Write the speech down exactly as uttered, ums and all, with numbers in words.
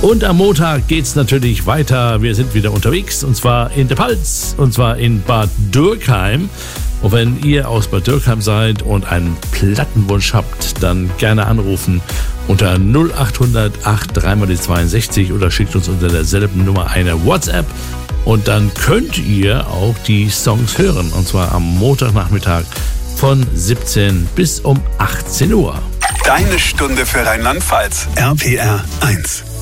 Und am Montag geht's natürlich weiter. Wir sind wieder unterwegs und zwar in der Pfalz und zwar in Bad Dürkheim. Und wenn ihr aus Bad Dürkheim seid und einen Plattenwunsch habt, dann gerne anrufen unter null acht hundert acht drei mal die zweiundsechzig oder schickt uns unter derselben Nummer eine WhatsApp. Und dann könnt ihr auch die Songs hören. Und zwar am Montagnachmittag von siebzehn bis um achtzehn Uhr. Deine Stunde für Rheinland-Pfalz. R P R eins.